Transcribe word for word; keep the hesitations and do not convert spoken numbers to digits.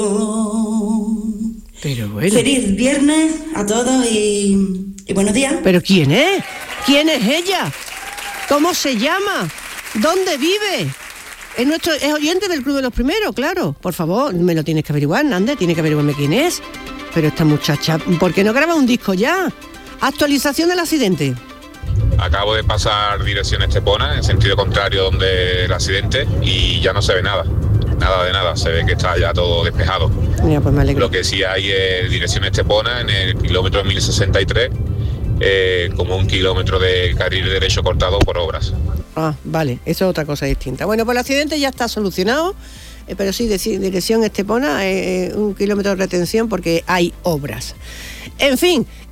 Pero bueno. Feliz viernes a todos y, y buenos días. ¿Pero quién es? ¿Quién es ella? ¿Cómo se llama? ¿Dónde vive? Es nuestro, es oyente del Club de los Primeros, claro. Por favor, me lo tienes que averiguar, Nández, tienes que averiguarme quién es. Pero esta muchacha, ¿por qué no graba un disco ya? Actualización del accidente. Acabo de pasar dirección Estepona, en sentido contrario donde el accidente, y ya no se ve nada. Nada de nada, se ve que está ya todo despejado. Mira, pues me alegro. Lo que sí hay es dirección Estepona en el kilómetro mil sesenta y tres, eh, como un kilómetro de carril derecho cortado por obras. Ah, vale, eso es otra cosa distinta. Bueno, pues el accidente ya está solucionado, eh, pero sí, de, dirección Estepona, eh, un kilómetro de retención porque hay obras. En fin.